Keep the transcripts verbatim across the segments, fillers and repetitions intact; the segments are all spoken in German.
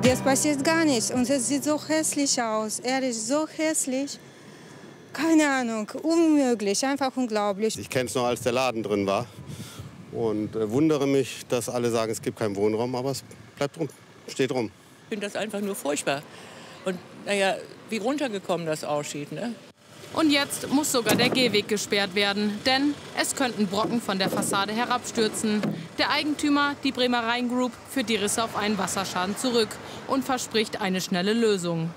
Jetzt passiert gar nichts und es sieht so hässlich aus, ehrlich, so hässlich. Keine Ahnung, unmöglich, einfach unglaublich. Ich kenne es noch, als der Laden drin war und äh, wundere mich, dass alle sagen, es gibt keinen Wohnraum, aber es bleibt rum, steht rum. Ich finde das einfach nur furchtbar. Und naja, wie runtergekommen das aussieht, ne? Und jetzt muss sogar der Gehweg gesperrt werden, denn es könnten Brocken von der Fassade herabstürzen. Der Eigentümer, die Bremer Rhein Group, führt die Risse auf einen Wasserschaden zurück und verspricht eine schnelle Lösung.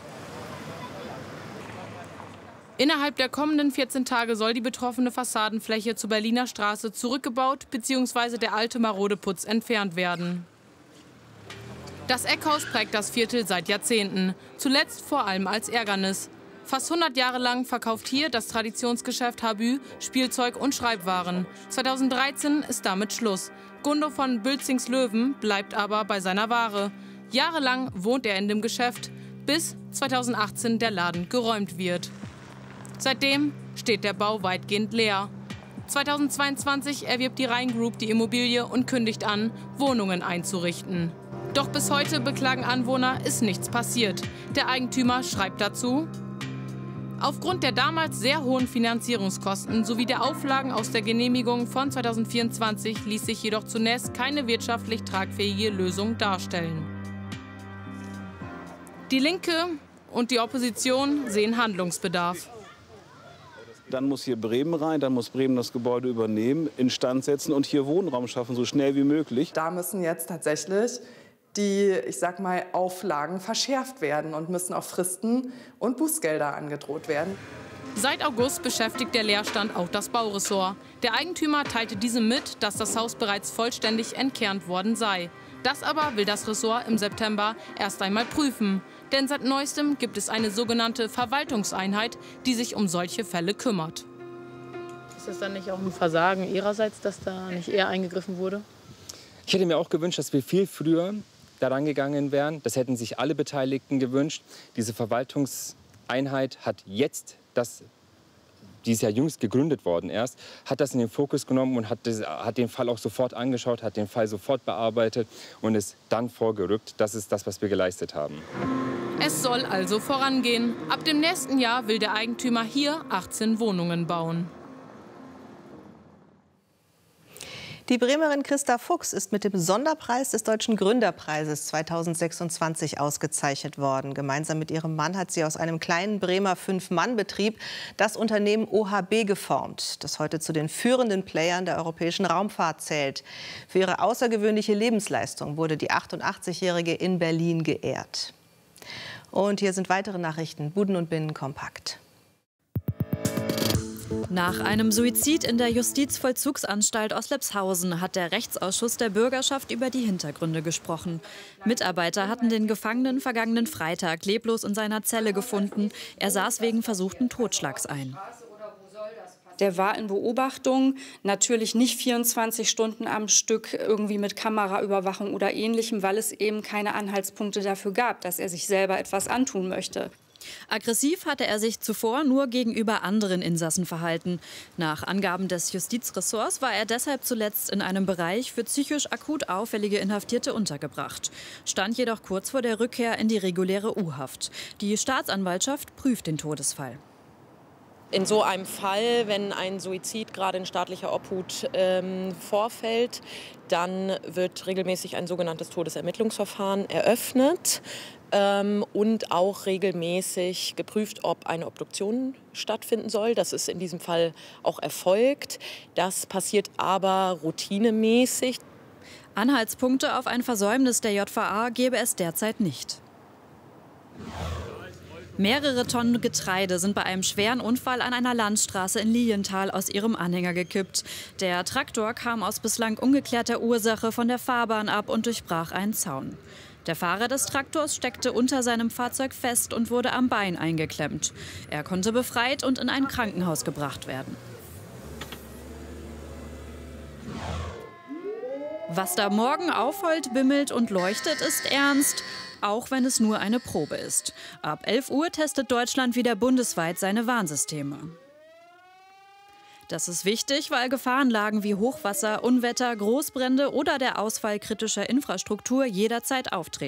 Innerhalb der kommenden vierzehn Tage soll die betroffene Fassadenfläche zur Berliner Straße zurückgebaut bzw. der alte marode Putz entfernt werden. Das Eckhaus prägt das Viertel seit Jahrzehnten, zuletzt vor allem als Ärgernis. Fast hundert Jahre lang verkauft hier das Traditionsgeschäft Habü Spielzeug und Schreibwaren. zweitausenddreizehn ist damit Schluss. Gundo von Bülzings-Löwen bleibt aber bei seiner Ware. Jahrelang wohnt er in dem Geschäft, bis zweitausendachtzehn der Laden geräumt wird. Seitdem steht der Bau weitgehend leer. zweitausendzweiundzwanzig erwirbt die Rhein Group die Immobilie und kündigt an, Wohnungen einzurichten. Doch bis heute, beklagen Anwohner, ist nichts passiert. Der Eigentümer schreibt dazu: Aufgrund der damals sehr hohen Finanzierungskosten sowie der Auflagen aus der Genehmigung von zweitausendvierundzwanzig ließ sich jedoch zunächst keine wirtschaftlich tragfähige Lösung darstellen. Die Linke und die Opposition sehen Handlungsbedarf. Dann muss hier Bremen rein, dann muss Bremen das Gebäude übernehmen, instand setzen und hier Wohnraum schaffen, so schnell wie möglich. Da müssen jetzt tatsächlich die, ich sag mal, Auflagen verschärft werden und müssen auch Fristen und Bußgelder angedroht werden. Seit August beschäftigt der Leerstand auch das Bauressort. Der Eigentümer teilte diesem mit, dass das Haus bereits vollständig entkernt worden sei. Das aber will das Ressort im September erst einmal prüfen. Denn seit Neuestem gibt es eine sogenannte Verwaltungseinheit, die sich um solche Fälle kümmert. Ist das dann nicht auch ein Versagen Ihrerseits, dass da nicht eher eingegriffen wurde? Ich hätte mir auch gewünscht, dass wir viel früher daran gegangen wären. Das hätten sich alle Beteiligten gewünscht. Diese Verwaltungseinheit hat jetzt, das, die ist ja jüngst gegründet worden erst, hat das in den Fokus genommen und hat, das, hat den Fall auch sofort angeschaut, hat den Fall sofort bearbeitet und ist dann vorgerückt. Das ist das, was wir geleistet haben. Es soll also vorangehen. Ab dem nächsten Jahr will der Eigentümer hier achtzehn Wohnungen bauen. Die Bremerin Christa Fuchs ist mit dem Sonderpreis des Deutschen Gründerpreises zweitausendsechsundzwanzig ausgezeichnet worden. Gemeinsam mit ihrem Mann hat sie aus einem kleinen Bremer Fünf-Mann-Betrieb das Unternehmen O H B geformt, das heute zu den führenden Playern der europäischen Raumfahrt zählt. Für ihre außergewöhnliche Lebensleistung wurde die achtundachtzigjährige in Berlin geehrt. Und hier sind weitere Nachrichten, Buden und Binnen kompakt. Nach einem Suizid in der Justizvollzugsanstalt Oslepshausen hat der Rechtsausschuss der Bürgerschaft über die Hintergründe gesprochen. Mitarbeiter hatten den Gefangenen vergangenen Freitag leblos in seiner Zelle gefunden. Er saß wegen versuchten Totschlags ein. Der war in Beobachtung, natürlich nicht vierundzwanzig Stunden am Stück irgendwie mit Kameraüberwachung oder Ähnlichem, weil es eben keine Anhaltspunkte dafür gab, dass er sich selber etwas antun möchte. Aggressiv hatte er sich zuvor nur gegenüber anderen Insassen verhalten. Nach Angaben des Justizressorts war er deshalb zuletzt in einem Bereich für psychisch akut auffällige Inhaftierte untergebracht. Stand jedoch kurz vor der Rückkehr in die reguläre U-Haft. Die Staatsanwaltschaft prüft den Todesfall. In so einem Fall, wenn ein Suizid gerade in staatlicher Obhut ähm, vorfällt, dann wird regelmäßig ein sogenanntes Todesermittlungsverfahren eröffnet ähm, und auch regelmäßig geprüft, ob eine Obduktion stattfinden soll. Das ist in diesem Fall auch erfolgt. Das passiert aber routinemäßig. Anhaltspunkte auf ein Versäumnis der J V A gäbe es derzeit nicht. Mehrere Tonnen Getreide sind bei einem schweren Unfall an einer Landstraße in Lilienthal aus ihrem Anhänger gekippt. Der Traktor kam aus bislang ungeklärter Ursache von der Fahrbahn ab und durchbrach einen Zaun. Der Fahrer des Traktors steckte unter seinem Fahrzeug fest und wurde am Bein eingeklemmt. Er konnte befreit und in ein Krankenhaus gebracht werden. Was da morgen aufheult, bimmelt und leuchtet, ist ernst. Auch wenn es nur eine Probe ist. Ab elf Uhr testet Deutschland wieder bundesweit seine Warnsysteme. Das ist wichtig, weil Gefahrenlagen wie Hochwasser, Unwetter, Großbrände oder der Ausfall kritischer Infrastruktur jederzeit auftreten.